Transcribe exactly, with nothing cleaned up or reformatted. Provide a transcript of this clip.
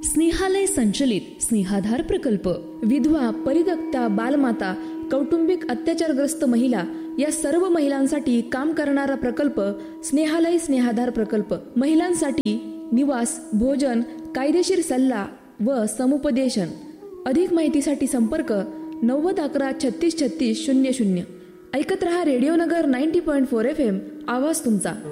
स्नेहालय संचलित स्नेहाधार प्रकल्प विधवा, परित्यक्ता, बालमाता, कौटुंबिक अत्याचारग्रस्त महिला या सर्व महिलांसाठी काम करणारा प्रकल्प स्नेहालय स्नेहाधार प्रकल्प. महिलांसाठी निवास, भोजन, कायदेशीर सल्ला व समुपदेशन. अधिक माहितीसाठी संपर्क नव्वद अकरा छत्तीस छत्तीस शून्य शून्य. ऐकत रहा रेडिओ नगर ninety point four F M. आवाज तुमचा.